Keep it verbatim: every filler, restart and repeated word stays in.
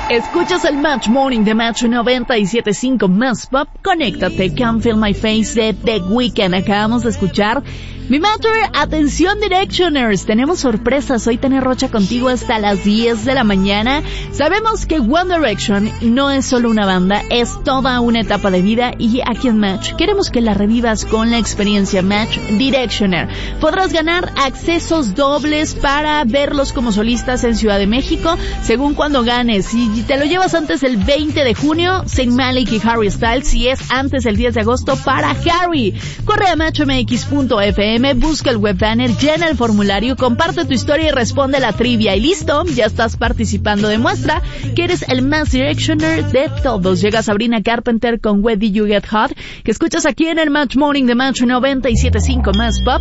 Escuchas el Match Morning de Match noventa y siete punto cinco Más Pop. Conéctate, Can't Feel My Face de The Weeknd. Acabamos de escuchar Mi Matter. Atención Directioners, tenemos sorpresas. Hoy Tania Rocha contigo hasta las diez de la mañana. Sabemos que One Direction no es solo una banda, es toda una etapa de vida, y aquí en Match queremos que la revivas con la experiencia Match Directioner. Podrás ganar accesos dobles para verlos como solistas en Ciudad de México, según cuando ganes. Si te lo llevas antes del veinte de junio, Saint Malik y Harry Styles. Si es antes del diez de agosto, para Harry. Corre a match m x punto f m, busca el web banner, llena el formulario, comparte tu historia y responde la trivia. Y listo, ya estás participando. Demuestra que eres el más Directioner de todos. Llega Sabrina Carpenter con Where Did You Get Hot, que escuchas aquí en el Match Morning de Match noventa y siete punto cinco Más Pop.